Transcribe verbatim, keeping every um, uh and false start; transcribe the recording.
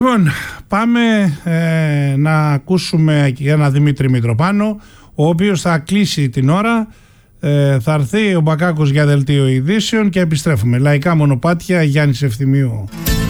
Λοιπόν, πάμε ε, να ακούσουμε ένα Δημήτρη Μητροπάνο, ο οποίος θα κλείσει την ώρα. Ε, θα έρθει ο Μπακάκος για δελτίο ειδήσεων και επιστρέφουμε. Λαϊκά μονοπάτια, Γιάννης Ευθυμίου.